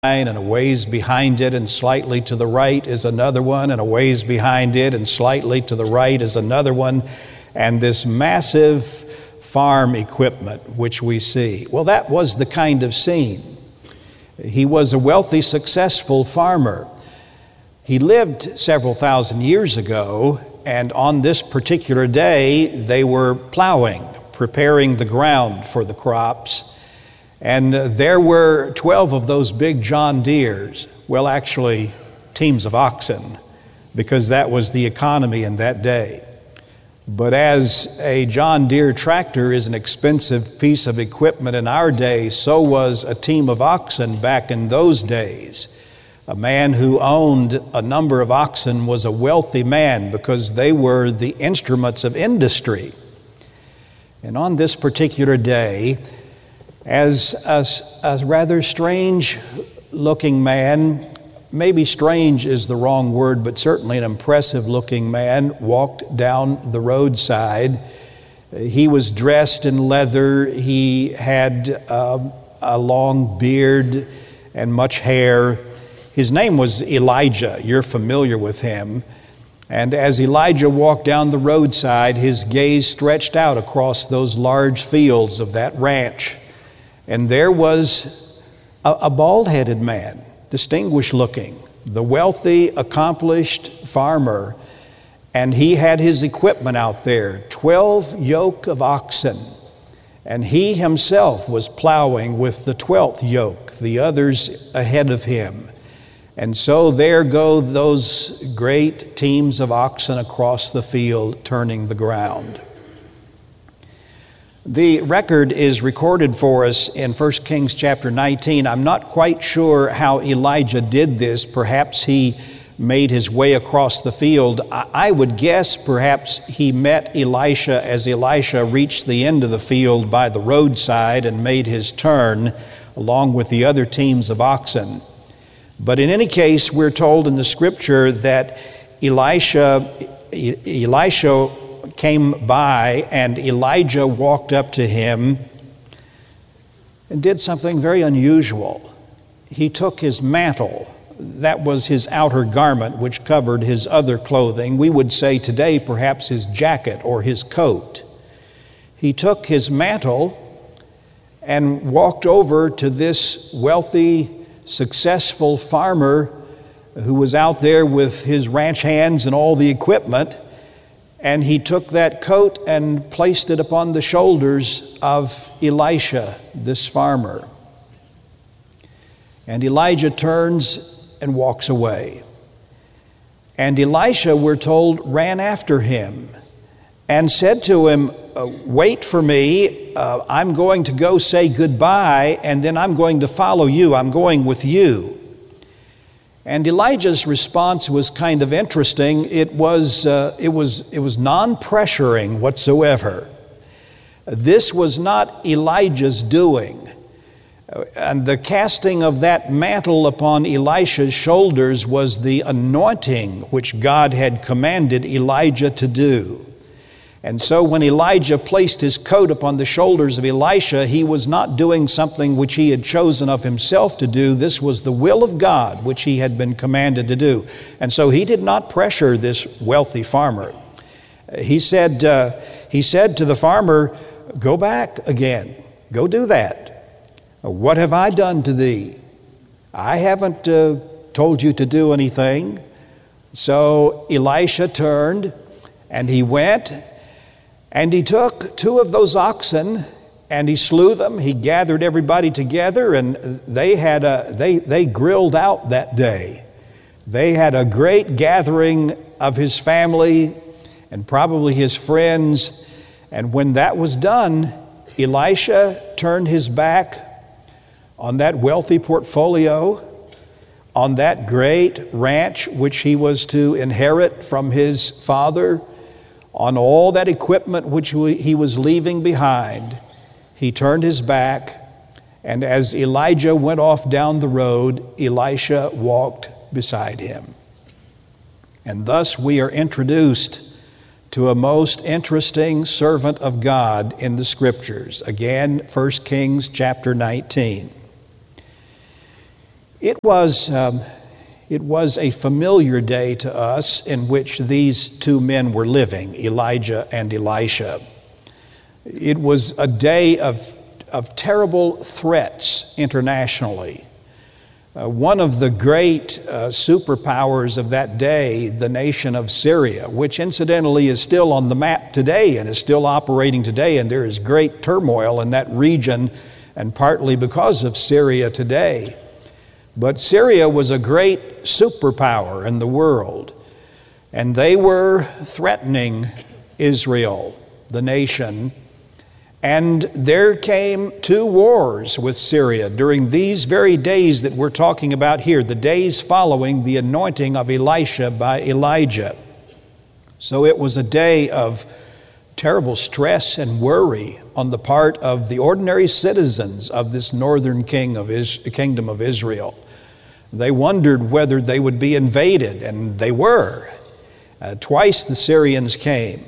and a ways behind it and slightly to the right is another one, and a ways behind it and slightly to the right is another one, and this massive farm equipment which we see. Well, that was the kind of scene. He was a wealthy, successful farmer. He lived several thousand years ago, and on this particular day, they were plowing, preparing the ground for the crops. And there were 12 of those big John Deeres, well, actually, teams of oxen, because that was the economy in that day. But as a John Deere tractor is an expensive piece of equipment in our day, so was a team of oxen back in those days. A man who owned a number of oxen was a wealthy man because they were the instruments of industry. And on this particular day, as a rather strange-looking man, maybe strange is the wrong word, but certainly an impressive-looking man, walked down the roadside. He was dressed in leather. He had a long beard and much hair. His name was Elijah. You're familiar with him. And as Elijah walked down the roadside, his gaze stretched out across those large fields of that ranch. And there was a bald-headed man, distinguished looking, the wealthy, accomplished farmer, and he had his equipment out there, 12 yoke of oxen, and he himself was plowing with the 12th yoke, the others ahead of him. And so there go those great teams of oxen across the field, turning the ground. The record is recorded for us in 1 Kings chapter 19. I'm not quite sure how Elijah did this. Perhaps he made his way across the field. I would guess perhaps he met Elisha as Elisha reached the end of the field by the roadside and made his turn along with the other teams of oxen. But in any case, we're told in the scripture that Elisha came by, and Elijah walked up to him and did something very unusual. He took his mantle, that was his outer garment which covered his other clothing. We would say today perhaps his jacket or his coat. He took his mantle and walked over to this wealthy, successful farmer who was out there with his ranch hands and all the equipment. And he took that coat and placed it upon the shoulders of Elisha, this farmer. And Elijah turns and walks away. And Elisha, we're told, ran after him and said to him, "Wait for me. I'm going to go say goodbye, and then I'm going to follow you. I'm going with you." And Elijah's response was kind of interesting. It was non-pressuring whatsoever. This was not Elijah's doing. And the casting of that mantle upon Elisha's shoulders was the anointing which God had commanded Elijah to do. And so when Elijah placed his coat upon the shoulders of Elisha, he was not doing something which he had chosen of himself to do. This was the will of God which he had been commanded to do. And so he did not pressure this wealthy farmer. He said to the farmer, "Go back again. Go do that. What have I done to thee? I haven't told you to do anything." So Elisha turned and he went. And he took 2 of those oxen and he slew them. He gathered everybody together, and they grilled out that day. They had a great gathering of his family and probably his friends. And when that was done, Elisha turned his back on that wealthy portfolio, on that great ranch which he was to inherit from his father, on all that equipment which he was leaving behind. He turned his back, and as Elijah went off down the road, Elisha walked beside him. And thus we are introduced to a most interesting servant of God in the Scriptures. Again, 1 Kings chapter 19. It was a familiar day to us in which these two men were living, Elijah and Elisha. It was a day of terrible threats internationally. One of the great superpowers of that day, the nation of Syria, which incidentally is still on the map today and is still operating today, and there is great turmoil in that region, and partly because of Syria today. But Syria was a great superpower in the world, and they were threatening Israel, the nation. And there came two wars with Syria during these very days that we're talking about here, the days following the anointing of Elisha by Elijah. So it was a day of terrible stress and worry on the part of the ordinary citizens of this northern kingdom of Israel. They wondered whether they would be invaded, and they were. Twice the Syrians came.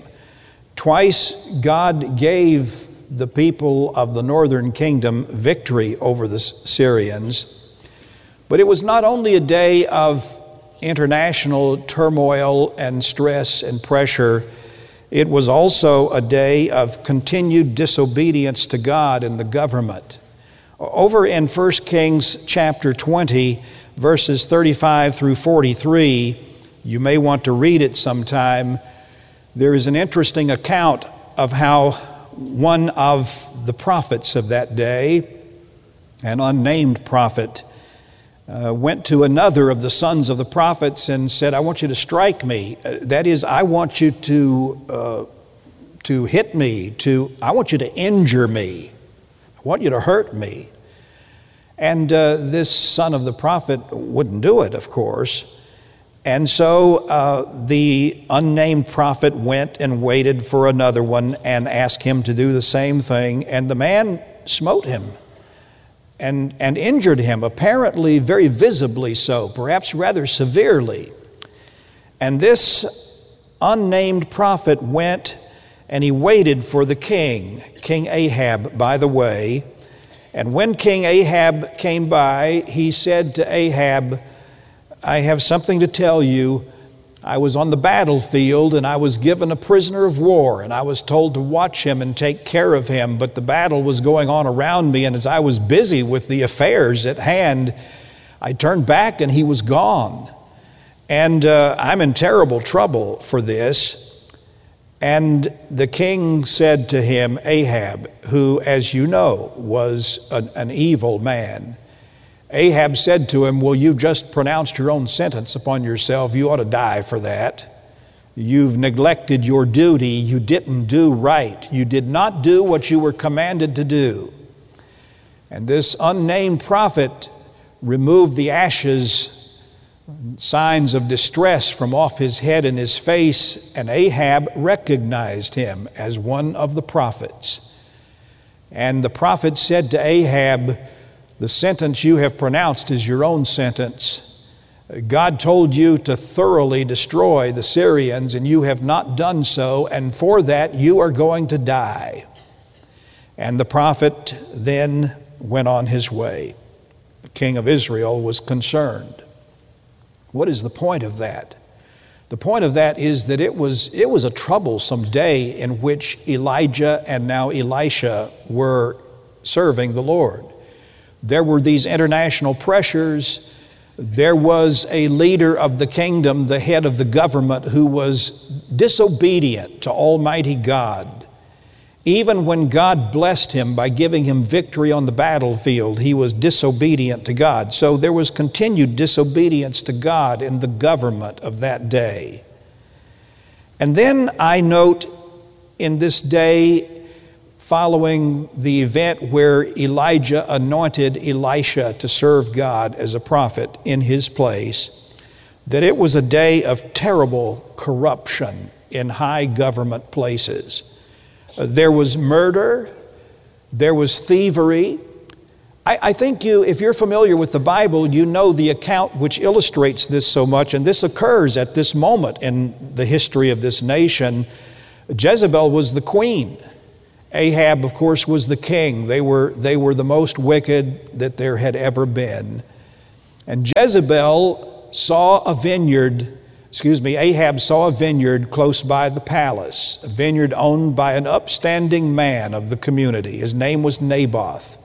Twice God gave the people of the northern kingdom victory over the Syrians. But it was not only a day of international turmoil and stress and pressure, it was also a day of continued disobedience to God and the government. Over in 1 Kings chapter 20, verses 35 through 43, you may want to read it sometime. There is an interesting account of how one of the prophets of that day, an unnamed prophet, went to another of the sons of the prophets and said, I want you to strike me. That is, I want you to hit me, I want you to injure me. I want you to hurt me. And this son of the prophet wouldn't do it, of course. And so the unnamed prophet went and waited for another one and asked him to do the same thing. And the man smote him and injured him, apparently very visibly so, perhaps rather severely. And this unnamed prophet went and he waited for the king, King Ahab, by the way. And when King Ahab came by, he said to Ahab, I have something to tell you. I was on the battlefield and I was given a prisoner of war, and I was told to watch him and take care of him, but the battle was going on around me, and as I was busy with the affairs at hand, I turned back and he was gone. And I'm in terrible trouble for this. And the king said to him, Ahab, who, as you know, was an evil man, Ahab said to him, well, you've just pronounced your own sentence upon yourself. You ought to die for that. You've neglected your duty. You didn't do right. You did not do what you were commanded to do. And this unnamed prophet removed the ashes, signs of distress from off his head and his face, and Ahab recognized him as one of the prophets. And the prophet said to Ahab, the sentence you have pronounced is your own sentence. God told you to thoroughly destroy the Syrians, and you have not done so, and for that you are going to die. And the prophet then went on his way. The king of Israel was concerned. What is the point of that? The point of that is that it was a troublesome day in which Elijah and now Elisha were serving the Lord. There were these international pressures. There was a leader of the kingdom, the head of the government, who was disobedient to Almighty God. Even when God blessed him by giving him victory on the battlefield, he was disobedient to God. So there was continued disobedience to God in the government of that day. And then I note in this day, following the event where Elijah anointed Elisha to serve God as a prophet in his place, that it was a day of terrible corruption in high government places. There was murder, there was thievery. I think if you're familiar with the Bible, you know the account which illustrates this so much, and this occurs at this moment in the history of this nation. Jezebel was the queen. Ahab, of course, was the king. They were the most wicked that there had ever been. And Ahab saw a vineyard close by the palace, a vineyard owned by an upstanding man of the community. His name was Naboth.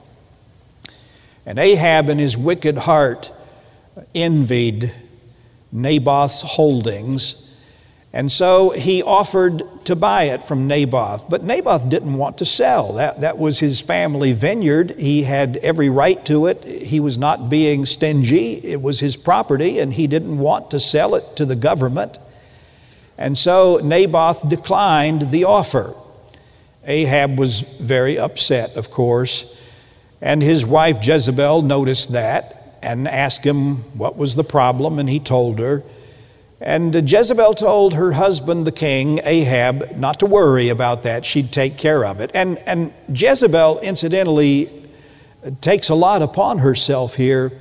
And Ahab in his wicked heart envied Naboth's holdings, and so he offered to buy it from Naboth. But Naboth didn't want to sell. That was his family vineyard. He had every right to it. He was not being stingy. It was his property, and he didn't want to sell it to the government. And so Naboth declined the offer. Ahab was very upset, of course, and his wife Jezebel noticed that and asked him what was the problem, and he told her. And Jezebel told her husband, the king, Ahab, not to worry about that. She'd take care of it. And Jezebel, incidentally, takes a lot upon herself here.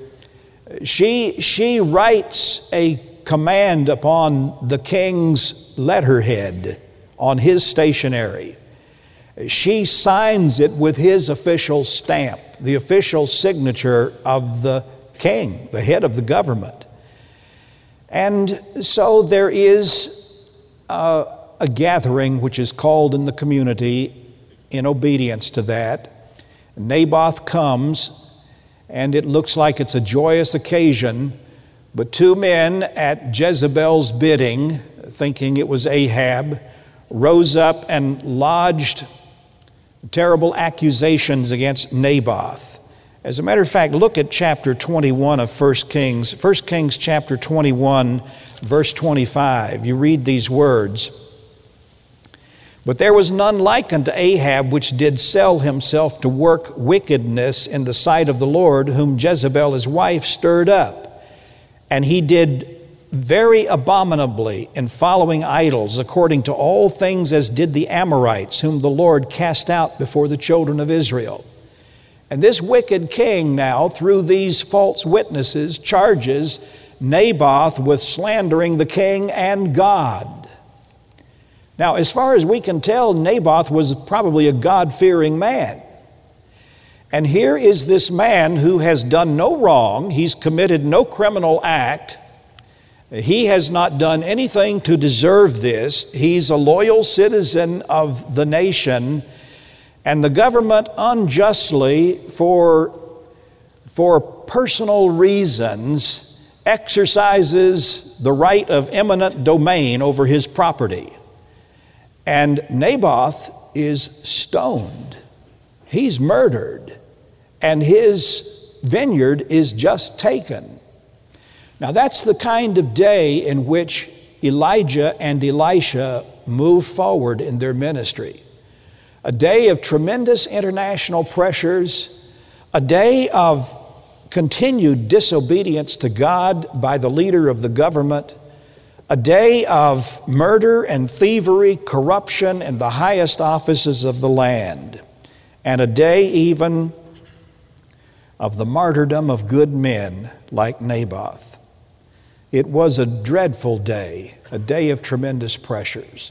She writes a command upon the king's letterhead on his stationery. She signs it with his official stamp, the official signature of the king, the head of the government. And so there is a gathering which is called in the community in obedience to that. Naboth comes, and it looks like it's a joyous occasion, but two men at Jezebel's bidding, thinking it was Ahab, rose up and lodged terrible accusations against Naboth. As a matter of fact, look at chapter 21 of 1 Kings. 1 Kings chapter 21, verse 25. You read these words. But there was none like unto Ahab, which did sell himself to work wickedness in the sight of the Lord, whom Jezebel his wife stirred up. And he did very abominably in following idols, according to all things as did the Amorites, whom the Lord cast out before the children of Israel. And this wicked king now, through these false witnesses, charges Naboth with slandering the king and God. Now, as far as we can tell, Naboth was probably a God-fearing man. And here is this man who has done no wrong. He's committed no criminal act. He has not done anything to deserve this. He's a loyal citizen of the nation. And the government unjustly, for personal reasons, exercises the right of eminent domain over his property. And Naboth is stoned. He's murdered. And his vineyard is just taken. Now that's the kind of day in which Elijah and Elisha move forward in their ministry. A day of tremendous international pressures, a day of continued disobedience to God by the leader of the government, a day of murder and thievery, corruption in the highest offices of the land, and a day even of the martyrdom of good men like Naboth. It was a dreadful day, a day of tremendous pressures.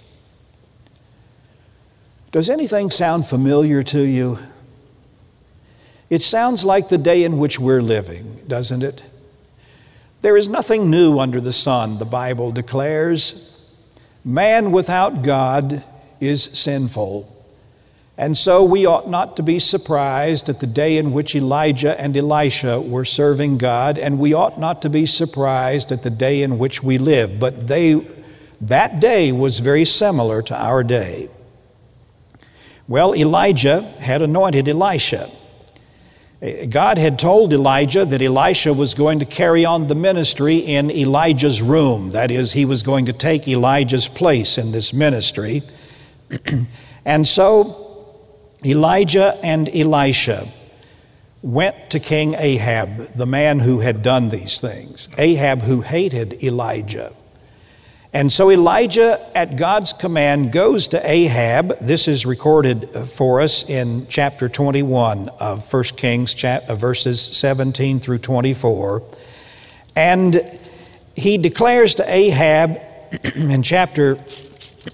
Does anything sound familiar to you? It sounds like the day in which we're living, doesn't it? There is nothing new under the sun, the Bible declares. Man without God is sinful. And so we ought not to be surprised at the day in which Elijah and Elisha were serving God, and we ought not to be surprised at the day in which we live. But that day was very similar to our day. Well, Elijah had anointed Elisha. God had told Elijah that Elisha was going to carry on the ministry in Elijah's room. That is, he was going to take Elijah's place in this ministry. And so Elijah and Elisha went to King Ahab, the man who had done these things. Ahab who hated Elijah. And so Elijah, at God's command, goes to Ahab. This is recorded for us in chapter 21 of 1 Kings, verses 17 through 24. And he declares to Ahab in chapter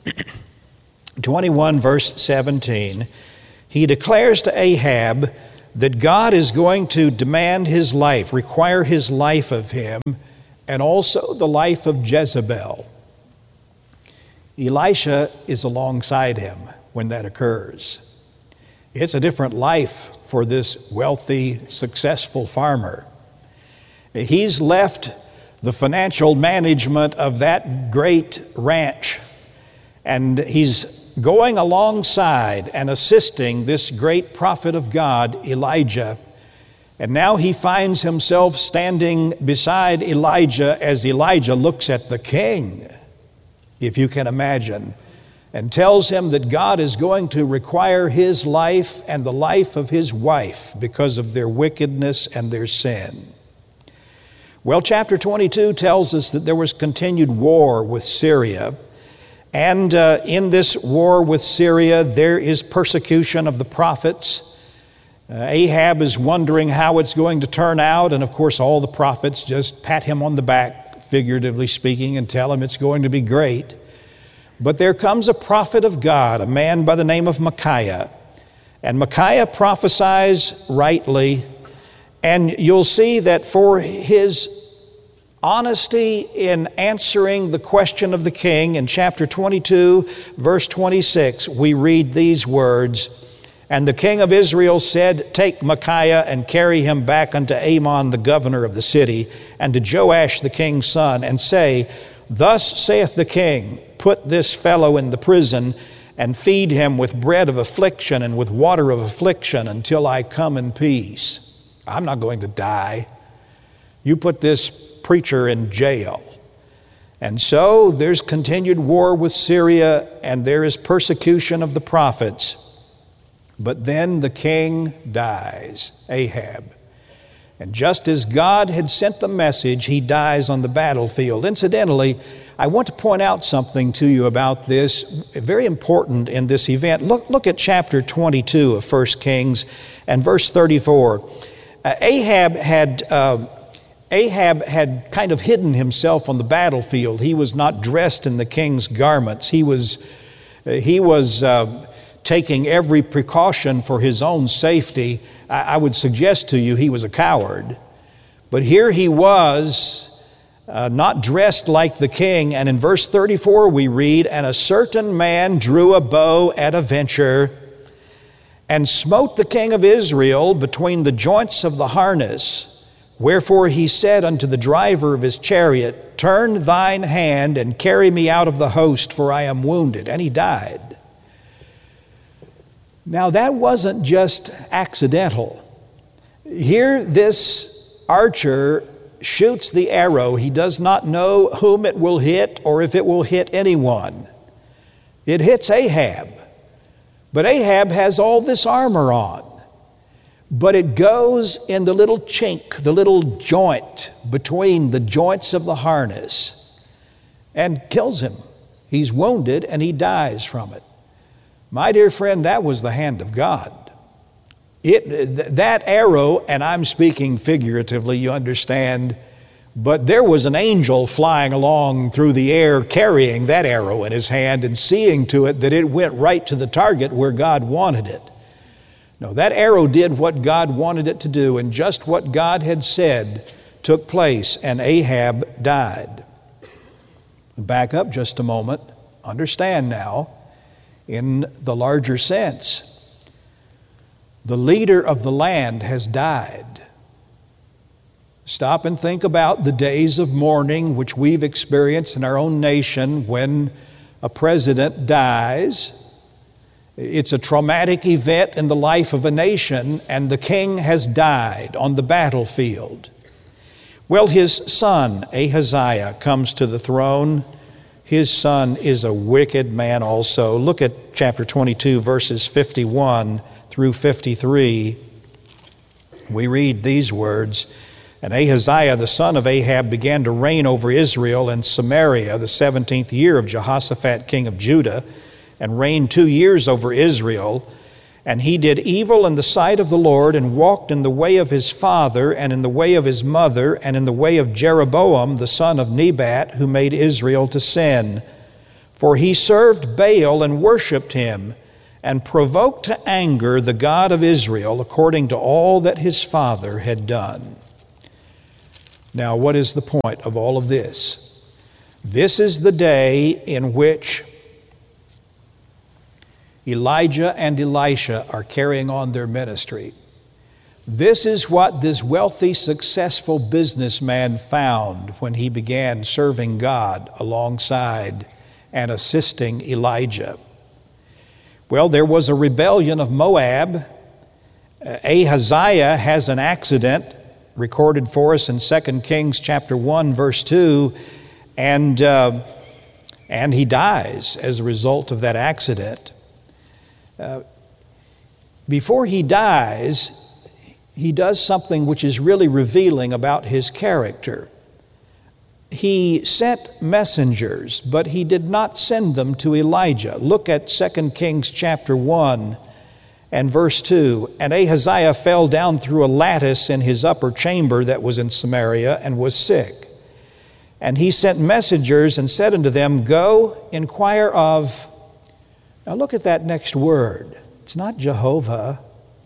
21, verse 17, he declares to Ahab, that God is going to demand his life, require his life of him, and also the life of Jezebel. Elisha is alongside him when that occurs. It's a different life for this wealthy, successful farmer. He's left the financial management of that great ranch, and he's going alongside and assisting this great prophet of God, Elijah. And now he finds himself standing beside Elijah as Elijah looks at the king, if you can imagine, and tells him that God is going to require his life and the life of his wife because of their wickedness and their sin. Well, chapter 22 tells us that there was continued war with Syria. And in this war with Syria, there is persecution of the prophets. Ahab is wondering how it's going to turn out. And of course, all the prophets just pat him on the back, figuratively speaking, and tell him it's going to be great. But there comes a prophet of God, a man by the name of Micaiah. And Micaiah prophesies rightly. And you'll see that for his honesty in answering the question of the king, in chapter 22, verse 26, we read these words, "And the king of Israel said, Take Micaiah and carry him back unto Amon the governor of the city, and to Joash the king's son, and say, Thus saith the king, Put this fellow in the prison, and feed him with bread of affliction and with water of affliction until I come in peace." I'm not going to die. You put this preacher in jail. And so there's continued war with Syria, and there is persecution of the prophets. But then the king dies, Ahab. And just as God had sent the message, he dies on the battlefield. Incidentally, I want to point out something to you about this, very important in this event. Look at chapter 22 of 1 Kings and verse 34. Ahab had kind of hidden himself on the battlefield. He was not dressed in the king's garments. He was taking every precaution for his own safety. I would suggest to you he was a coward. But here he was, not dressed like the king. And in verse 34 we read, "And a certain man drew a bow at a venture, and smote the king of Israel between the joints of the harness. Wherefore he said unto the driver of his chariot, Turn thine hand and carry me out of the host, for I am wounded. And he died." Now that wasn't just accidental. Here this archer shoots the arrow. He does not know whom it will hit or if it will hit anyone. It hits Ahab. But Ahab has all this armor on. But it goes in the little chink, the little joint between the joints of the harness, and kills him. He's wounded and he dies from it. My dear friend, that was the hand of God. That arrow, and I'm speaking figuratively, you understand, but there was an angel flying along through the air carrying that arrow in his hand and seeing to it that it went right to the target where God wanted it. No, that arrow did what God wanted it to do, and just what God had said took place, and Ahab died. Back up just a moment. Understand now, in the larger sense, the leader of the land has died. Stop and think about the days of mourning which we've experienced in our own nation when a president dies. It's a traumatic event in the life of a nation, and the king has died on the battlefield. Well, his son, Ahaziah, comes to the throne. His son is a wicked man also. Look at chapter 22, verses 51 through 53. We read these words, "And Ahaziah, the son of Ahab, began to reign over Israel in Samaria the 17th year of Jehoshaphat, king of Judah, and reigned 2 years over Israel. And he did evil in the sight of the Lord, and walked in the way of his father, and in the way of his mother, and in the way of Jeroboam the son of Nebat, who made Israel to sin. For he served Baal and worshipped him, and provoked to anger the God of Israel according to all that his father had done. Now, what is the point of all of this? This is the day in which Elijah and Elisha are carrying on their ministry. This is what this wealthy, successful businessman found when he began serving God alongside and assisting Elijah. Well, there was a rebellion of Moab. Ahaziah has an accident recorded for us in 2 Kings chapter 1, verse 2, and he dies as a result of that accident. Before he dies, he does something which is really revealing about his character. He sent messengers, but he did not send them to Elijah. Look at 2 Kings chapter 1 and verse 2. And Ahaziah fell down through a lattice in his upper chamber that was in Samaria and was sick. And he sent messengers and said unto them, Go, inquire of... Now look at that next word. It's not Jehovah.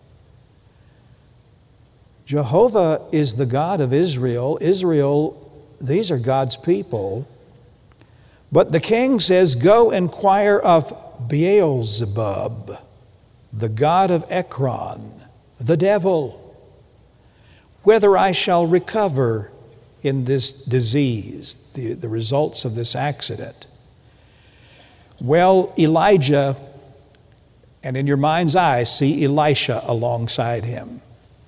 Jehovah is the God of Israel. Israel, these are God's people. But the king says, Go inquire of Beelzebub, the god of Ekron, the devil, whether I shall recover in this disease, the results of this accident. Well, Elijah, and in your mind's eye, see Elisha alongside him.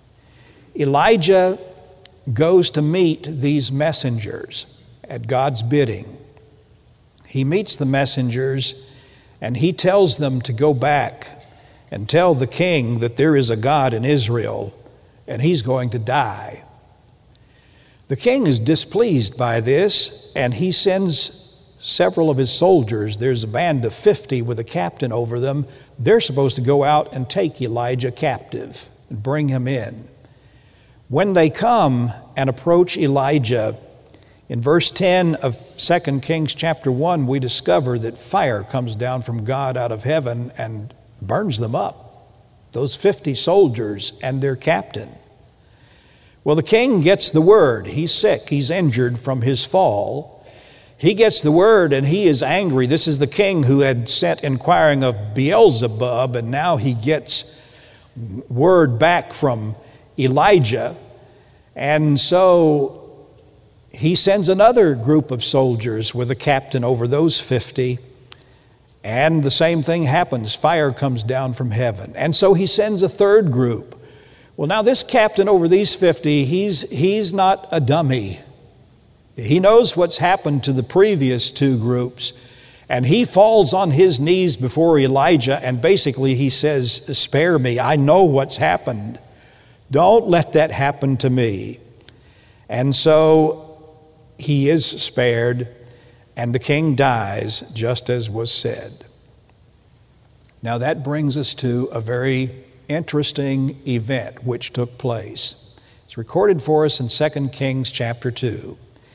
Elijah goes to meet these messengers at God's bidding. He meets the messengers and he tells them to go back and tell the king that there is a God in Israel and he's going to die. The king is displeased by this and he sends several of his soldiers. There's a band of 50 with a captain over them. They're supposed to go out and take Elijah captive and bring him in. When they come and approach Elijah, in verse 10 of 2 Kings chapter 1, we discover that fire comes down from God out of heaven and burns them up, those 50 soldiers and their captain. Well, the king gets the word. He's sick. He's injured from his fall. He gets the word and he is angry. This is the king who had sent inquiring of Beelzebub, and now he gets word back from Elijah. And so he sends another group of soldiers with a captain over those 50. And the same thing happens. Fire comes down from heaven. And so he sends a third group. Well, now this captain over these 50, he's not a dummy. He knows what's happened to the previous two groups. And he falls on his knees before Elijah and basically he says, Spare me, I know what's happened. Don't let that happen to me. And so he is spared, and the king dies just as was said. Now that brings us to a very interesting event which took place. It's recorded for us in 2 Kings chapter 2.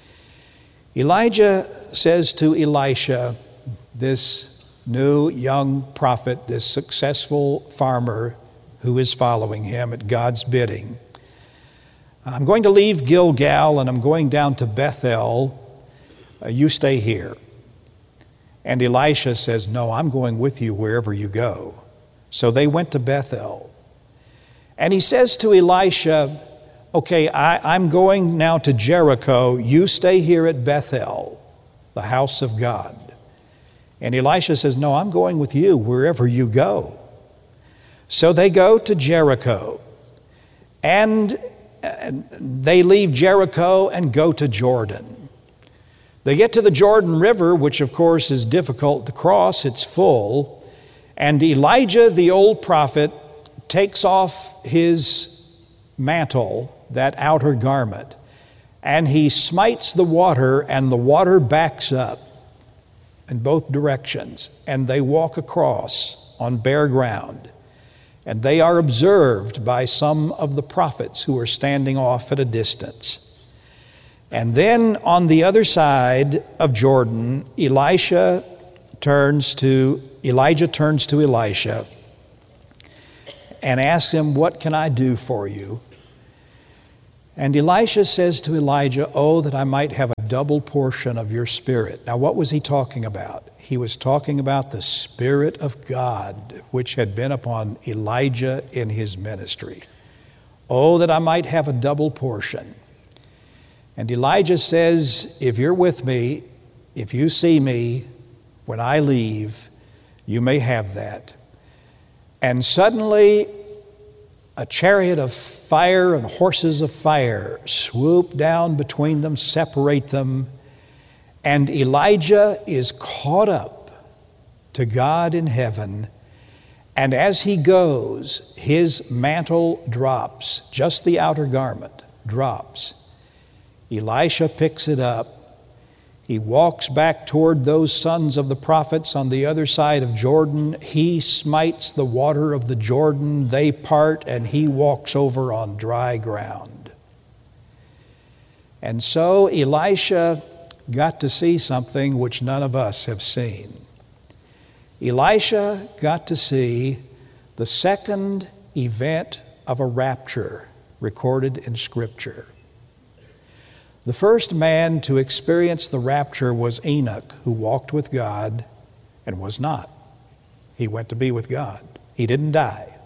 Elijah says to Elisha, this new young prophet, this successful farmer who is following him at God's bidding, I'm going to leave Gilgal and I'm going down to Bethel. You stay here. And Elisha says, No, I'm going with you wherever you go. So they went to Bethel. And he says to Elisha, Okay, I'm going now to Jericho. You stay here at Bethel, the house of God. And Elisha says, No, I'm going with you wherever you go. So they go to Jericho, and they leave Jericho and go to Jordan. They get to the Jordan River, which of course is difficult to cross, it's full, and Elijah the old prophet takes off his mantle, that outer garment, and he smites the water, and the water backs up in both directions, and they walk across on bare ground. And they are observed by some of the prophets who are standing off at a distance. And then on the other side of Jordan, Elijah turns to Elisha, and asks him, "What can I do for you?" And Elisha says to Elijah, "Oh, that I might have a double portion of your Spirit." Now, what was he talking about? He was talking about the Spirit of God, which had been upon Elijah in his ministry. "Oh, that I might have a double portion." And Elijah says, "If you're with me, if you see me when I leave, you may have that." And suddenly, a chariot of fire and horses of fire swoop down between them, separate them, and Elijah is caught up to God in heaven. And as he goes, his mantle drops, just the outer garment drops. Elisha picks it up. He walks back toward those sons of the prophets on the other side of Jordan. He smites the water of the Jordan. They part, and he walks over on dry ground. And so Elisha got to see something which none of us have seen. Elisha got to see the second event of a rapture recorded in Scripture. The first man to experience the rapture was Enoch, who walked with God and was not. He went to be with God. He didn't die.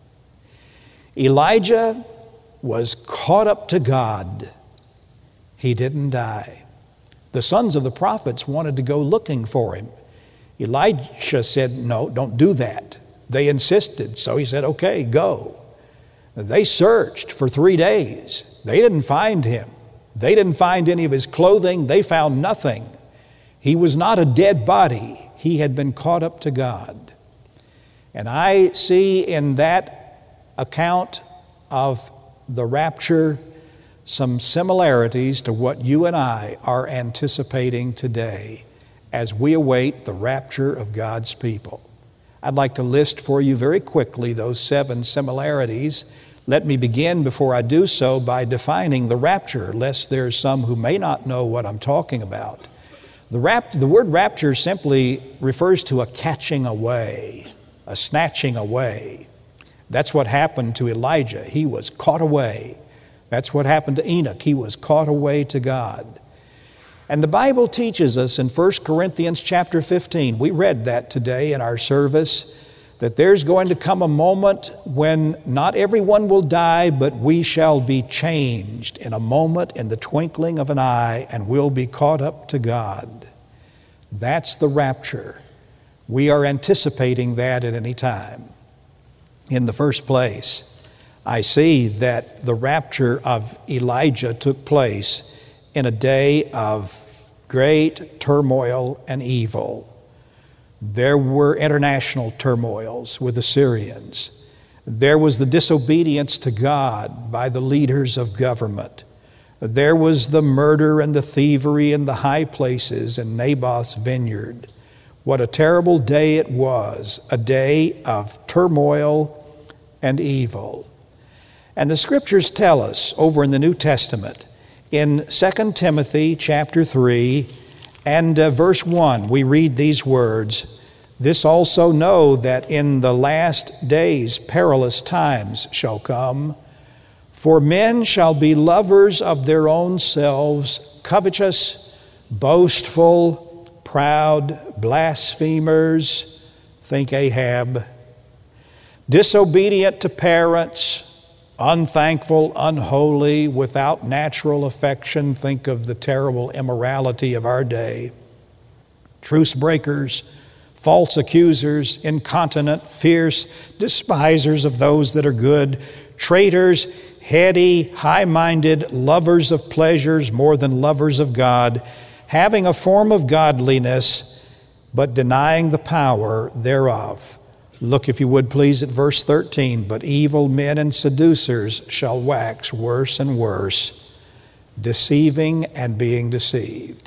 Elijah was caught up to God. He didn't die. The sons of the prophets wanted to go looking for him. Elisha said, "No, don't do that." They insisted, so he said, "Okay, go." They searched for 3 days. They didn't find him. They didn't find any of his clothing. They found nothing. He was not a dead body. He had been caught up to God. And I see in that account of the rapture some similarities to what you and I are anticipating today as we await the rapture of God's people. I'd like to list for you very quickly those 7 similarities. Let me begin, before I do so, by defining the rapture, lest there's some who may not know what I'm talking about. The word rapture simply refers to a catching away, a snatching away. That's what happened to Elijah. He was caught away. That's what happened to Enoch. He was caught away to God. And the Bible teaches us in 1 Corinthians chapter 15, we read that today in our service, that there's going to come a moment when not everyone will die, but we shall be changed in a moment, in the twinkling of an eye, and we'll be caught up to God. That's the rapture. We are anticipating that at any time. In the first place, I see that the rapture of Elijah took place in a day of great turmoil and evil. There were international turmoils with the Syrians. There was the disobedience to God by the leaders of government. There was the murder and the thievery in the high places in Naboth's vineyard. What a terrible day it was, a day of turmoil and evil. And the Scriptures tell us over in the New Testament, in 2 Timothy chapter 3 and verse 1, we read these words, "This also know that in the last days perilous times shall come, for men shall be lovers of their own selves, covetous, boastful, proud, blasphemers," think Ahab, "disobedient to parents, unthankful, unholy, without natural affection," think of the terrible immorality of our day, "truce breakers, false accusers, incontinent, fierce, despisers of those that are good, traitors, heady, high-minded, lovers of pleasures more than lovers of God, having a form of godliness, but denying the power thereof." Look, if you would please, at verse 13. "But evil men and seducers shall wax worse and worse, deceiving and being deceived."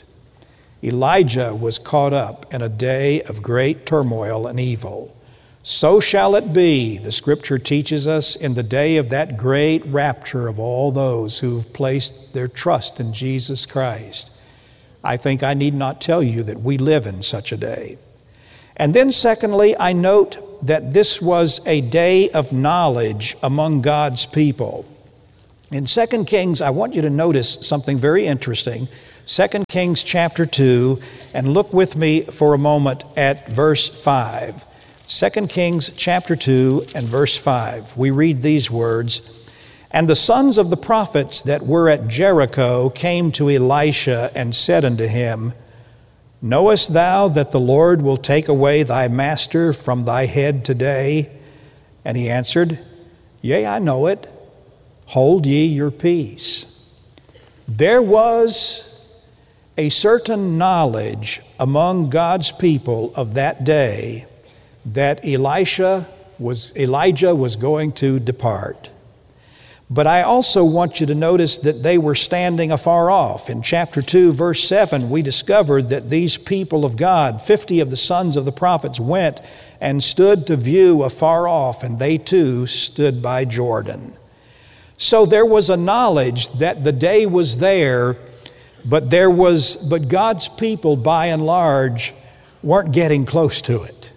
Elijah was caught up in a day of great turmoil and evil. So shall it be, the Scripture teaches us, in the day of that great rapture of all those who've placed their trust in Jesus Christ. I think I need not tell you that we live in such a day. And then secondly, I note that this was a day of knowledge among God's people. In 2 Kings, I want you to notice something very interesting. 2 Kings chapter 2, and look with me for a moment at verse 5. 2 Kings chapter 2 and verse 5. We read these words, "And the sons of the prophets that were at Jericho came to Elisha and said unto him, Knowest thou that the Lord will take away thy master from thy head today? And he answered, Yea, I know it. Hold ye your peace." There was a certain knowledge among God's people of that day that Elijah was going to depart. But I also want you to notice that they were standing afar off. In chapter 2, verse 7, we discovered that these people of God, 50 of the sons of the prophets, went and stood to view afar off, and they too stood by Jordan. So there was a knowledge that the day was there, but God's people, by and large, weren't getting close to it.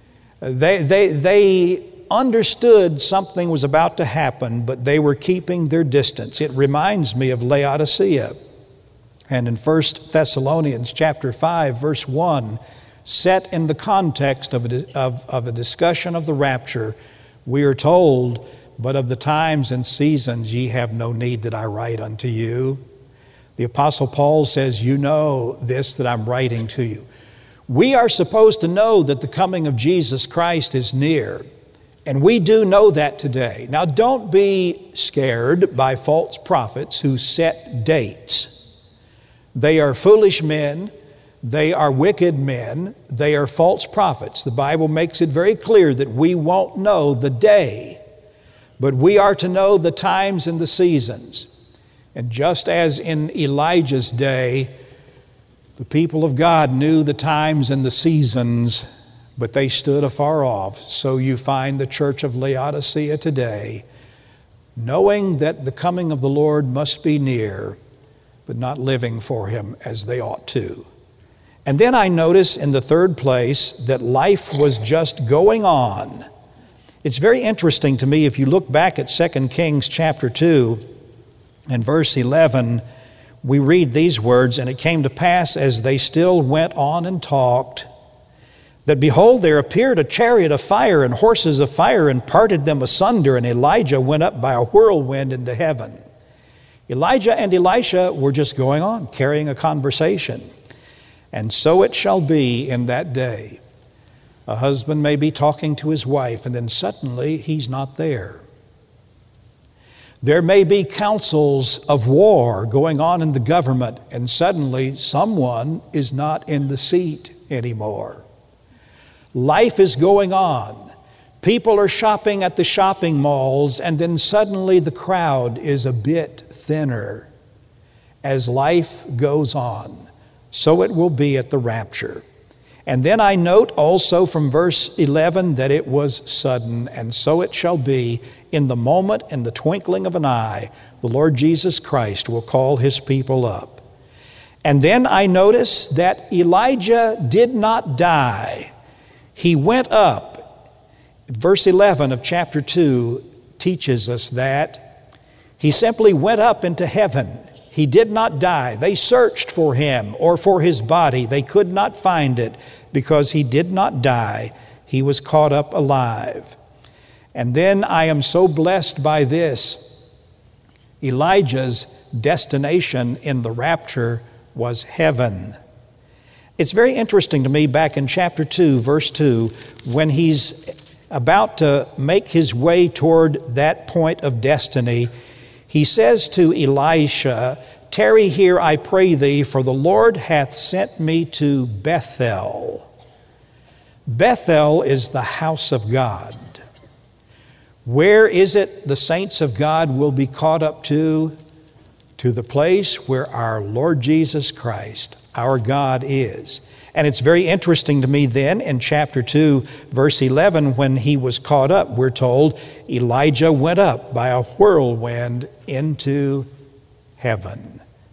They understood something was about to happen, but they were keeping their distance. It reminds me of Laodicea. And in 1 Thessalonians chapter 5, verse 1, set in the context of a discussion of the rapture, we are told, "But of the times and seasons ye have no need that I write unto you." The Apostle Paul says, "You know this, that I'm writing to you." We are supposed to know that the coming of Jesus Christ is near. And we do know that today. Now, don't be scared by false prophets who set dates. They are foolish men. They are wicked men. They are false prophets. The Bible makes it very clear that we won't know the day, but we are to know the times and the seasons. And just as in Elijah's day, the people of God knew the times and the seasons, but they stood afar off. So you find the church of Laodicea today, knowing that the coming of the Lord must be near, but not living for Him as they ought to. And then I notice in the third place that life was just going on. It's very interesting to me if you look back at 2 Kings chapter 2 and verse 11, we read these words, "And it came to pass as they still went on and talked, that behold, there appeared a chariot of fire and horses of fire and parted them asunder, and Elijah went up by a whirlwind into heaven." Elijah and Elisha were just going on, carrying a conversation. And so it shall be in that day. A husband may be talking to his wife, and then suddenly he's not there. There may be councils of war going on in the government, and suddenly someone is not in the seat anymore. Life is going on. People are shopping at the shopping malls, and then suddenly the crowd is a bit thinner. As life goes on, so it will be at the rapture. And then I note also from verse 11 that it was sudden, and so it shall be in the moment, in the twinkling of an eye, the Lord Jesus Christ will call His people up. And then I notice that Elijah did not die. He went up. Verse 11 of chapter 2 teaches us that. He simply went up into heaven. He did not die. They searched for him or for his body. They could not find it because he did not die. He was caught up alive. And then I am so blessed by this. Elijah's destination in the rapture was heaven. It's very interesting to me back in chapter 2, verse 2, when he's about to make his way toward that point of destiny, he says to Elisha, "Tarry here, I pray thee, for the Lord hath sent me to Bethel." Bethel is the house of God. Where is it the saints of God will be caught up to? To the place where our Lord Jesus Christ, our God, is. And it's very interesting to me then in chapter 2, verse 11, when he was caught up, we're told Elijah went up by a whirlwind into heaven.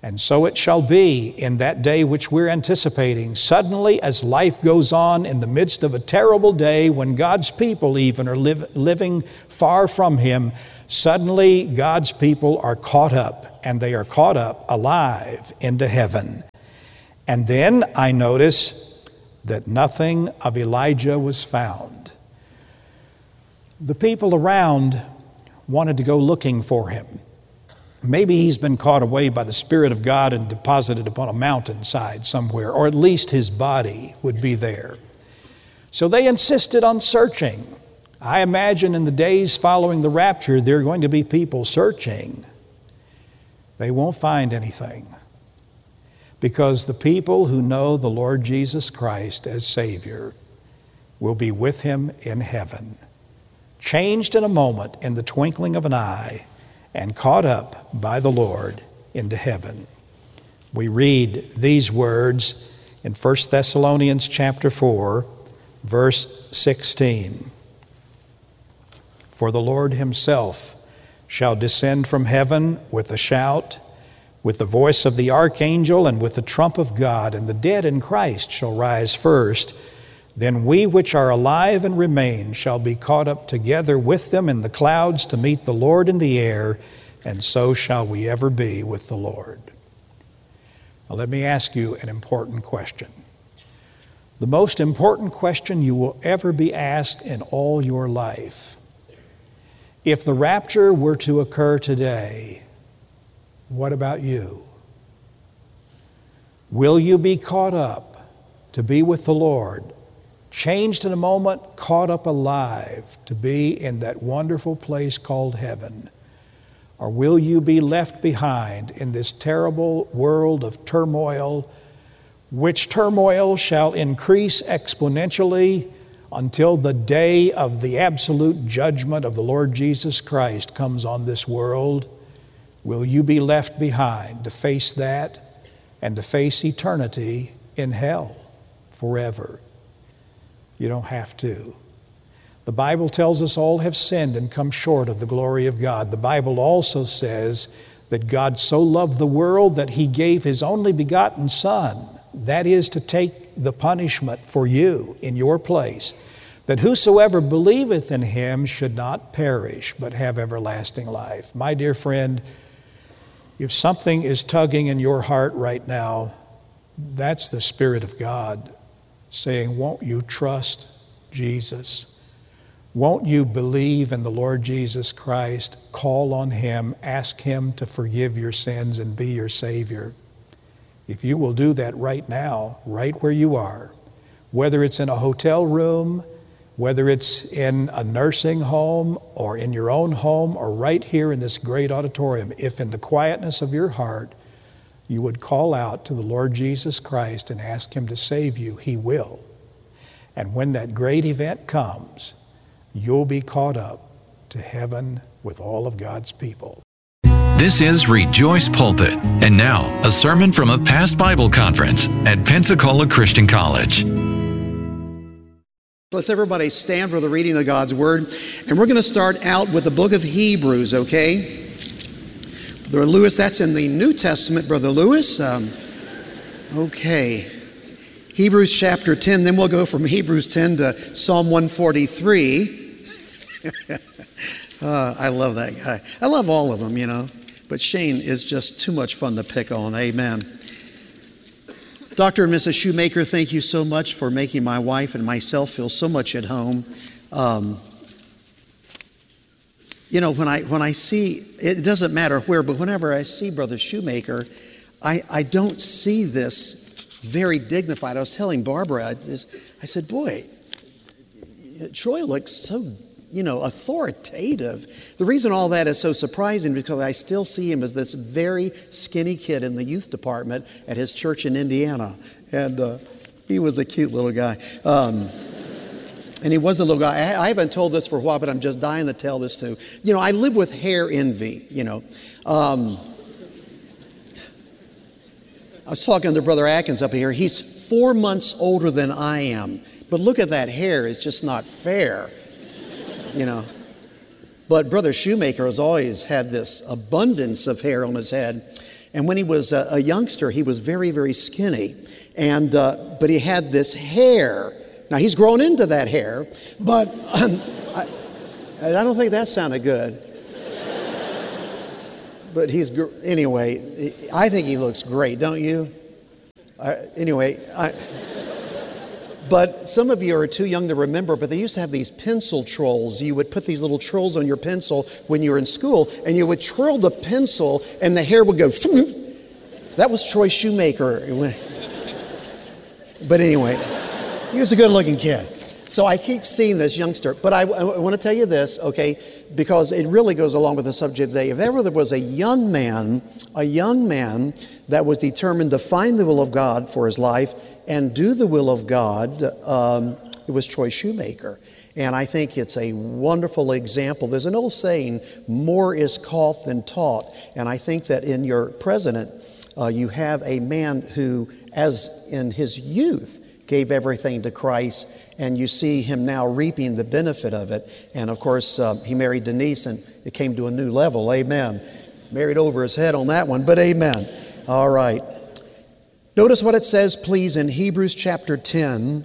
And so it shall be in that day which we're anticipating. Suddenly, as life goes on in the midst of a terrible day when God's people even are living far from Him, suddenly God's people are caught up, and they are caught up alive into heaven. And then I notice that nothing of Elijah was found. The people around wanted to go looking for him. Maybe he's been caught away by the Spirit of God and deposited upon a mountainside somewhere, or at least his body would be there. So they insisted on searching. I imagine in the days following the rapture, there are going to be people searching. They won't find anything, because the people who know the Lord Jesus Christ as Savior will be with Him in heaven, changed in a moment, in the twinkling of an eye, and caught up by the Lord into heaven. We read these words in 1 Thessalonians chapter 4, verse 16. For the Lord Himself shall descend from heaven with a shout, with the voice of the archangel, and with the trump of God, and the dead in Christ shall rise first. Then we which are alive and remain shall be caught up together with them in the clouds to meet the Lord in the air, and so shall we ever be with the Lord. Now let me ask you an important question. The most important question you will ever be asked in all your life. If the rapture were to occur today, what about you? Will you be caught up to be with the Lord, changed in a moment, caught up alive to be in that wonderful place called heaven? Or will you be left behind in this terrible world of turmoil, which turmoil shall increase exponentially until the day of the absolute judgment of the Lord Jesus Christ comes on this world? Will you be left behind to face that and to face eternity in hell forever? You don't have to. The Bible tells us all have sinned and come short of the glory of God. The Bible also says that God so loved the world that He gave His only begotten Son, that is to take the punishment for you in your place, that whosoever believeth in Him should not perish but have everlasting life. My dear friend, if something is tugging in your heart right now, that's the Spirit of God saying, won't you trust Jesus? Won't you believe in the Lord Jesus Christ? Call on Him, ask Him to forgive your sins and be your Savior. If you will do that right now, right where you are, whether it's in a hotel room, whether it's in a nursing home or in your own home or right here in this great auditorium, if in the quietness of your heart you would call out to the Lord Jesus Christ and ask Him to save you, He will. And when that great event comes, you'll be caught up to heaven with all of God's people. This is Rejoice Pulpit. And now, a sermon from a past Bible conference at Pensacola Christian College. Let's everybody stand for the reading of God's Word. And we're going to start out with the book of Hebrews, okay? Brother Lewis, that's in the New Testament, Brother Lewis. Okay. Hebrews chapter 10, then we'll go from Hebrews 10 to Psalm 143. I love that guy. I love all of them, you know. But Shane is just too much fun to pick on. Amen. Dr. and Mrs. Shoemaker, thank you so much for making my wife and myself feel so much at home. You know, when I see, it doesn't matter where, but whenever I see Brother Shoemaker, I don't see this very dignified. I was telling Barbara, I said, boy, Troy looks so, authoritative. The reason all that is so surprising is because I still see him as this very skinny kid in the youth department at his church in Indiana. And he was a cute little guy. And he was a little guy. I haven't told this for a while, but I'm just dying to tell this too. You know, I live with hair envy, I was talking to Brother Atkins up here. He's 4 months older than I am. But look at that hair. It's just not fair, But Brother Shoemaker has always had this abundance of hair on his head. And when he was a youngster, he was very, very skinny. And but he had this hair. Now, he's grown into that hair, but I don't think that sounded good. But anyway, I think he looks great, don't you? But some of you are too young to remember, but they used to have these pencil trolls. You would put these little trolls on your pencil when you were in school, and you would twirl the pencil, and the hair would go. That was Troy Shoemaker. But anyway, he was a good-looking kid. So I keep seeing this youngster. But I want to tell you this, okay, because it really goes along with the subject today. If ever there was a young man that was determined to find the will of God for his life and do the will of God, it was Troy Shoemaker. And I think it's a wonderful example. There's an old saying, more is caught than taught. And I think that in your president, you have a man who, as in his youth, gave everything to Christ, and you see him now reaping the benefit of it. And of course, he married Denise, and it came to a new level. Amen. Married over his head on that one, but amen. All right. Notice what it says, please, in Hebrews chapter 10,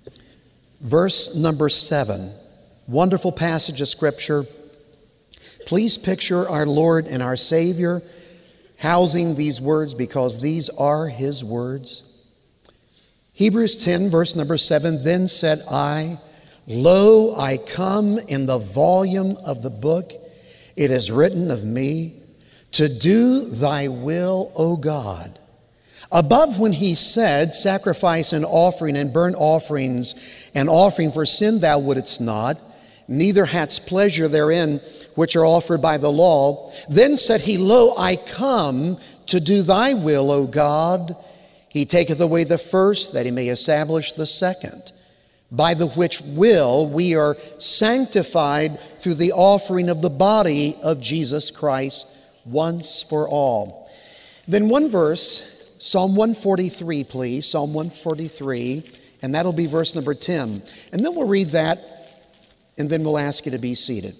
verse number 7. Wonderful passage of Scripture. Please picture our Lord and our Savior housing these words, because these are His words. Hebrews 10, verse number 7, then said I, lo, I come in the volume of the book. It is written of me, to do thy will, O God. Above when he said, sacrifice and offering and burnt offerings and offering for sin thou wouldest not, neither hadst pleasure therein, which are offered by the law. Then said he, lo, I come to do thy will, O God. He taketh away the first, that he may establish the second, by the which will we are sanctified through the offering of the body of Jesus Christ once for all. Then one verse, Psalm 143, please, Psalm 143, and that'll be verse number 10. And then we'll read that, and then we'll ask you to be seated.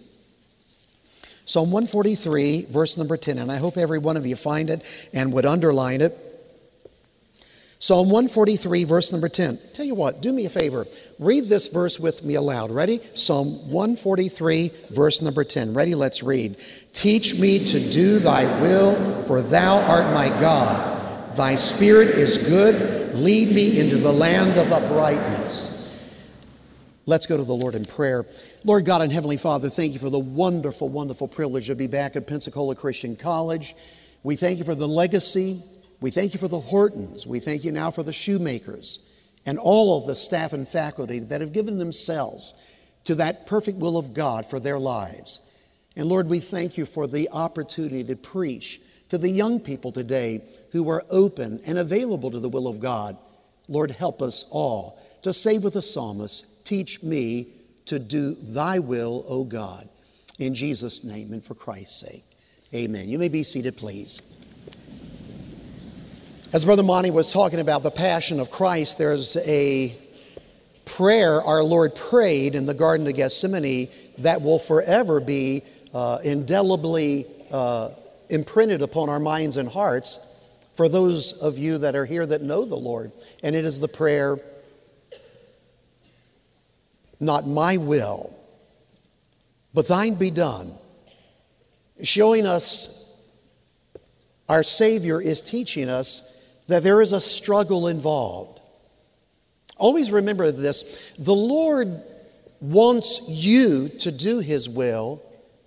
Psalm 143, verse number 10, and I hope every one of you find it and would underline it. Psalm 143, verse number 10. Tell you what, do me a favor. Read this verse with me aloud. Ready? Psalm 143, verse number 10. Ready? Let's read. Teach me to do thy will, for thou art my God. Thy spirit is good. Lead me into the land of uprightness. Let's go to the Lord in prayer. Lord God and Heavenly Father, thank you for the wonderful, wonderful privilege to be back at Pensacola Christian College. We thank you for the legacy. We thank you for the Hortons. We thank you now for the Shoemakers and all of the staff and faculty that have given themselves to that perfect will of God for their lives. And Lord, we thank you for the opportunity to preach to the young people today who are open and available to the will of God. Lord, help us all to say with the psalmist, teach me to do thy will, O God. In Jesus' name and for Christ's sake, amen. You may be seated, please. As Brother Monty was talking about the passion of Christ, there's a prayer our Lord prayed in the Garden of Gethsemane that will forever be indelibly imprinted upon our minds and hearts for those of you that are here that know the Lord. And it is the prayer, not my will, but thine be done. Showing us, our Savior is teaching us that there is a struggle involved. Always remember this. The Lord wants you to do His will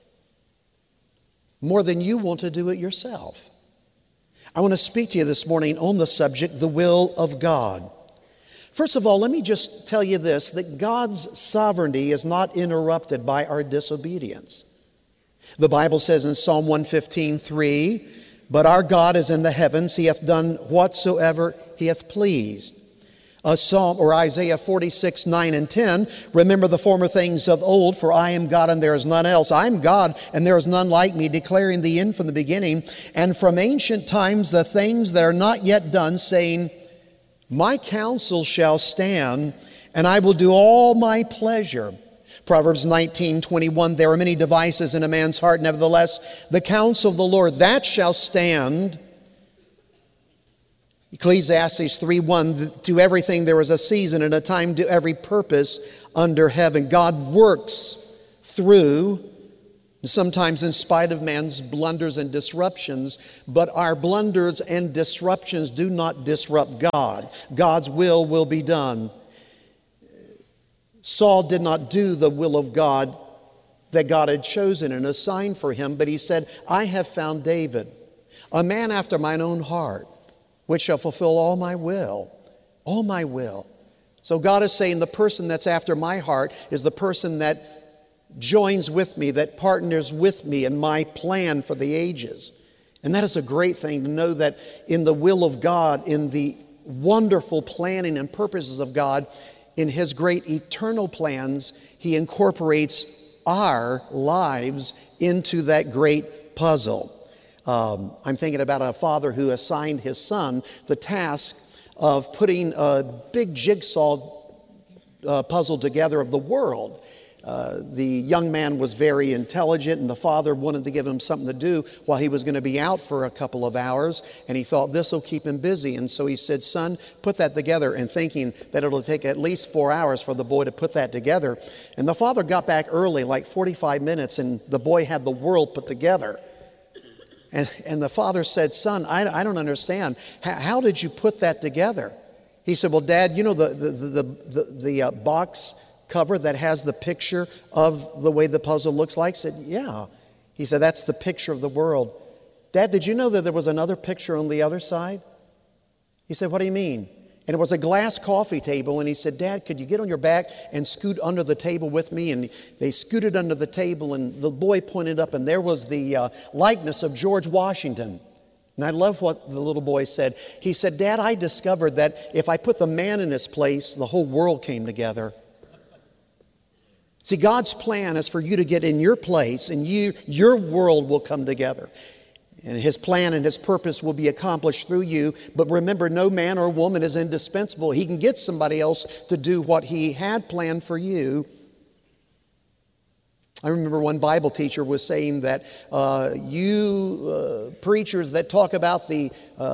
more than you want to do it yourself. I want to speak to you this morning on the subject, the will of God. First of all, let me just tell you this, that God's sovereignty is not interrupted by our disobedience. The Bible says in Psalm 115:3, but our God is in the heavens, He hath done whatsoever He hath pleased. Psalm or Isaiah 46:9 and 10, remember the former things of old, for I am God and there is none else. I am God and there is none like me, declaring the end from the beginning, and from ancient times the things that are not yet done, saying, my counsel shall stand, and I will do all my pleasure. Proverbs 19:21, there are many devices in a man's heart, nevertheless, the counsel of the Lord, that shall stand. Ecclesiastes 3:1, to everything there is a season and a time to every purpose under heaven. God works through, sometimes in spite of man's blunders and disruptions, but our blunders and disruptions do not disrupt God. God's will be done. Saul did not do the will of God that God had chosen and assigned for him, but he said, I have found David, a man after mine own heart, which shall fulfill all my will. All my will. So God is saying the person that's after my heart is the person that joins with me, that partners with me in my plan for the ages. And that is a great thing to know that in the will of God, in the wonderful planning and purposes of God, in His great eternal plans, He incorporates our lives into that great puzzle. I'm thinking about a father who assigned his son the task of putting a big jigsaw puzzle together of the world. The young man was very intelligent, and the father wanted to give him something to do while he was going to be out for a couple of hours, and he thought this will keep him busy. And so he said, son, put that together, and thinking that it'll take at least 4 hours for the boy to put that together. And the father got back early, like 45 minutes, and the boy had the world put together. And the father said, son, I don't understand. How did you put that together? He said, well, Dad, you know the box cover that has the picture of the way the puzzle looks like? I said, yeah. He said, that's the picture of the world. Dad, did you know that there was another picture on the other side? He said, what do you mean? And it was a glass coffee table, and he said, Dad, could you get on your back and scoot under the table with me? And they scooted under the table, and the boy pointed up, and there was the likeness of George Washington. And I love what the little boy said. He said, Dad, I discovered that if I put the man in his place, the whole world came together. See, God's plan is for you to get in your place, and your world will come together. And His plan and His purpose will be accomplished through you. But remember, no man or woman is indispensable. He can get somebody else to do what He had planned for you. I remember one Bible teacher was saying that you preachers that talk about the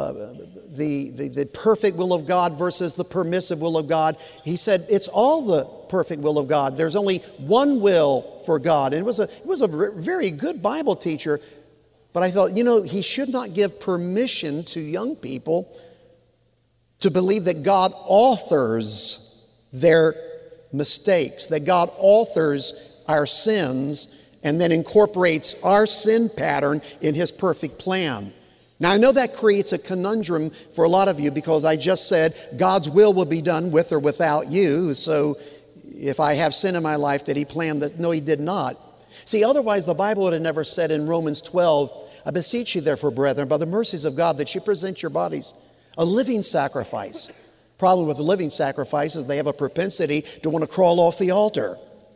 perfect will of God versus the permissive will of God, he said it's all the perfect will of God. There's only one will for God. And it was a very good Bible teacher. But I thought, he should not give permission to young people to believe that God authors their mistakes, that God authors our sins, and then incorporates our sin pattern in His perfect plan. Now, I know that creates a conundrum for a lot of you, because I just said God's will be done with or without you. So if I have sin in my life, did He plan that? No, He did not. See, otherwise the Bible would have never said in Romans 12, I beseech you therefore, brethren, by the mercies of God, that you present your bodies a living sacrifice. Problem with the living sacrifice is they have a propensity to want to crawl off the altar.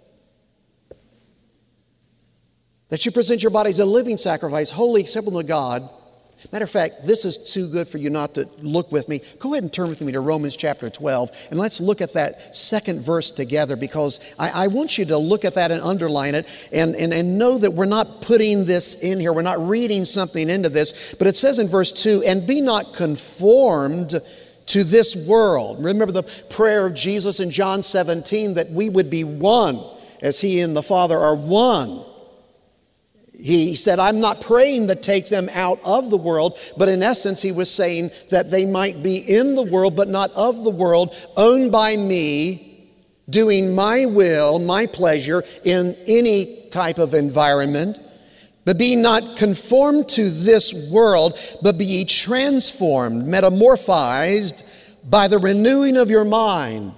That you present your bodies a living sacrifice, holy, acceptable to God. Matter of fact, this is too good for you not to look with me. Go ahead and turn with me to Romans chapter 12, and let's look at that second verse together, because I want you to look at that and underline it and know that we're not putting this in here. We're not reading something into this, but it says in verse 2, and be not conformed to this world. Remember the prayer of Jesus in John 17, that we would be one as He and the Father are one. He said, I'm not praying to take them out of the world, but in essence, He was saying that they might be in the world, but not of the world, owned by me, doing my will, my pleasure in any type of environment. But be not conformed to this world, but be ye transformed, metamorphized by the renewing of your mind.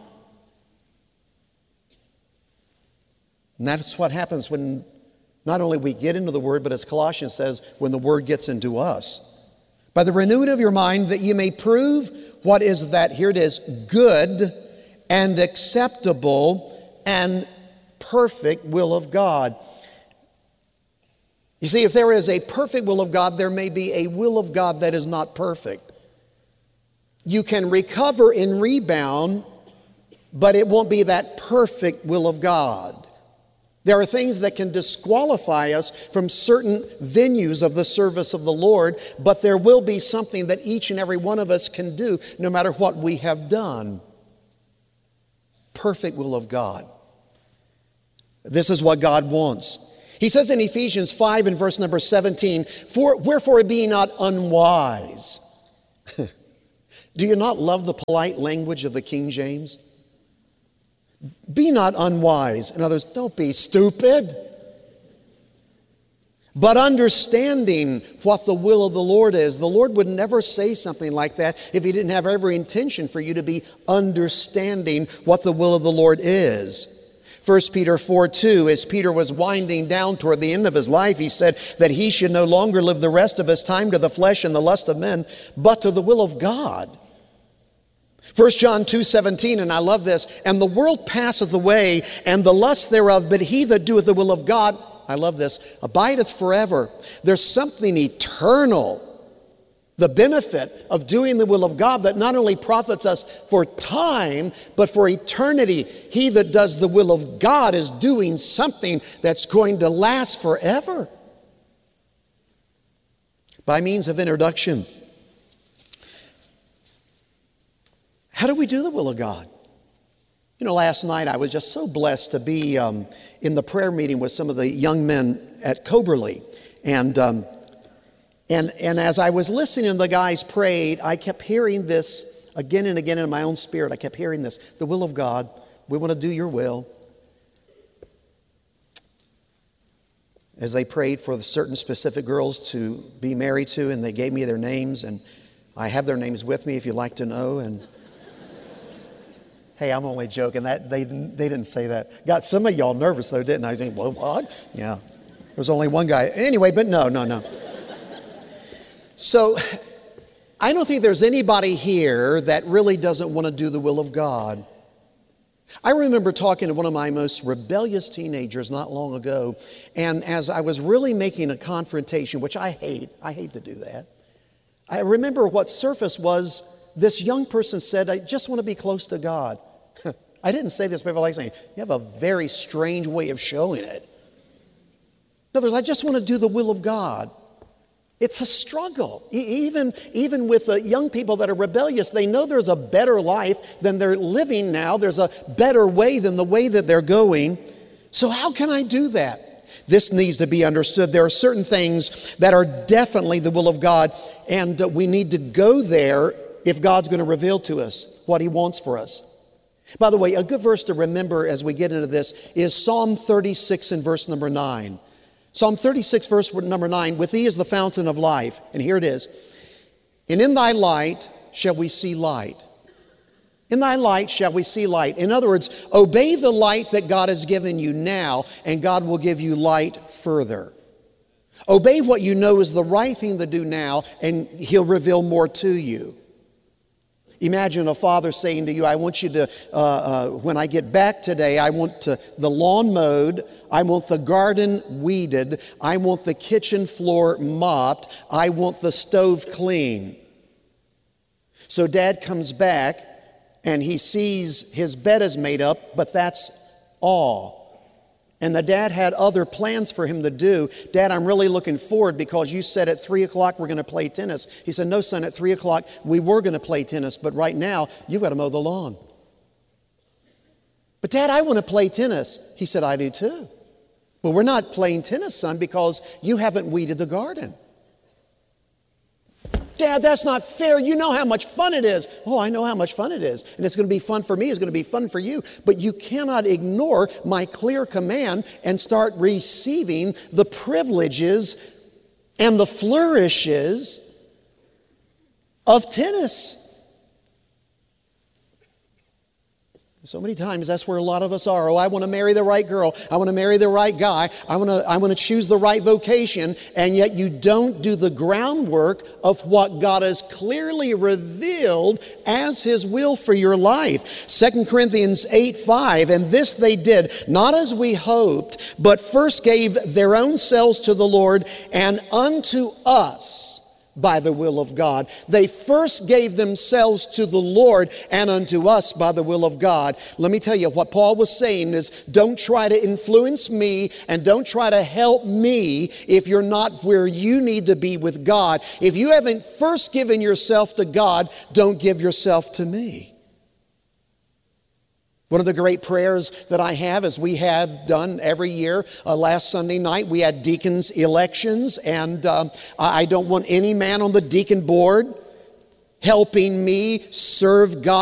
And that's what happens when not only we get into the Word, but as Colossians says, when the Word gets into us. By the renewing of your mind, that you may prove what is that, here it is, good and acceptable and perfect will of God. You see, if there is a perfect will of God, there may be a will of God that is not perfect. You can recover and rebound, but it won't be that perfect will of God. There are things that can disqualify us from certain venues of the service of the Lord, but there will be something that each and every one of us can do no matter what we have done. Perfect will of God. This is what God wants. He says in Ephesians 5 and verse number 17, wherefore be ye not unwise. Do you not love the polite language of the King James? Be not unwise. In other words, don't be stupid. But understanding what the will of the Lord is. The Lord would never say something like that if He didn't have every intention for you to be understanding what the will of the Lord is. 1 Peter 4:2, as Peter was winding down toward the end of his life, he said that he should no longer live the rest of his time to the flesh and the lust of men, but to the will of God. 1 John 2:17, and I love this, and the world passeth away, and the lust thereof, but he that doeth the will of God, I love this, abideth forever. There's something eternal, the benefit of doing the will of God, that not only profits us for time, but for eternity. He that does the will of God is doing something that's going to last forever. By means of introduction, how do we do the will of God? You know, last night I was just so blessed to be in the prayer meeting with some of the young men at Coberly. And as I was listening and the guys prayed, I kept hearing this again and again in my own spirit. I kept hearing this, the will of God. We want to do your will. As they prayed for the certain specific girls to be married to, and they gave me their names, and I have their names with me if you'd like to know. And hey, I'm only joking. That they didn't say that. Got some of y'all nervous though, didn't I? I think, well, what? Yeah. There's only one guy. Anyway, but no. So I don't think there's anybody here that really doesn't want to do the will of God. I remember talking to one of my most rebellious teenagers not long ago, and as I was really making a confrontation, which I hate to do that, I remember what surfaced was this young person said, I just want to be close to God. I didn't say this, but I like saying, you have a very strange way of showing it. In other words, I just want to do the will of God. It's a struggle. Even with young people that are rebellious, they know there's a better life than they're living now. There's a better way than the way that they're going. So how can I do that? This needs to be understood. There are certain things that are definitely the will of God, and we need to go there if God's going to reveal to us what He wants for us. By the way, a good verse to remember as we get into this is Psalm 36 and verse number 9. Psalm 36, verse number 9, with Thee is the fountain of life. And here it is. And in Thy light shall we see light. In Thy light shall we see light. In other words, obey the light that God has given you now, and God will give you light further. Obey what you know is the right thing to do now, and He'll reveal more to you. Imagine a father saying to you, I want you to, when I get back today, I want the lawn mowed, I want the garden weeded, I want the kitchen floor mopped, I want the stove clean. So dad comes back and he sees his bed is made up, but that's all. And the dad had other plans for him to do. Dad, I'm really looking forward because you said at 3 o'clock we're going to play tennis. He said, no, son, at 3 o'clock we were going to play tennis, but right now you got to mow the lawn. But Dad, I want to play tennis. He said, I do too. But we're not playing tennis, son, because you haven't weeded the garden. Dad, that's not fair. You know how much fun it is. Oh, I know how much fun it is. And it's going to be fun for me. It's going to be fun for you. But you cannot ignore my clear command and start receiving the privileges and the flourishes of tennis. So many times that's where a lot of us are. Oh, I want to marry the right girl. I want to marry the right guy. I want to choose the right vocation. And yet you don't do the groundwork of what God has clearly revealed as His will for your life. 2 Corinthians 8:5, and this they did, not as we hoped, but first gave their own selves to the Lord, and unto us by the will of God. They first gave themselves to the Lord and unto us by the will of God. Let me tell you, what Paul was saying is, don't try to influence me and don't try to help me if you're not where you need to be with God. If you haven't first given yourself to God, don't give yourself to me. One of the great prayers that I have, as we have done every year, last Sunday night we had deacons' elections, and I don't want any man on the deacon board helping me serve God